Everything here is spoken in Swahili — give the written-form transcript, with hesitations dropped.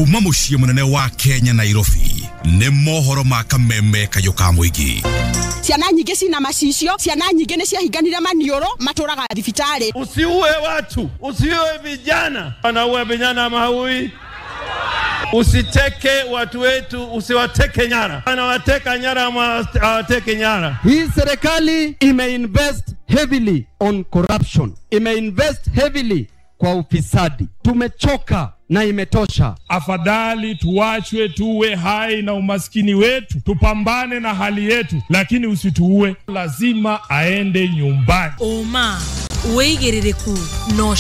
Kuma muciĩ munene wa Kenya Nairobi nĩ mohoro ma kameme kayoka muigi. Ciana nyingĩ cina macicio, ciana nyingĩ nĩ ciahinganire manioro matũraga thibitari. Usiue watu, usiue vijana. Wanaua vijana mahui. Usiteke watu wetu, usiwateke nyara. Anawateka nyara ama awateke nyara. Hii serikali imeinvest heavily on corruption. Imeinvest heavily kwa ufisadi. Tumechoka na imetosha. Afadhali tuachwe tuwe hai na umaskini wetu, tupambane na hali yetu, lakini usituue. Lazima aende nyumbani. Oma, uigiririku no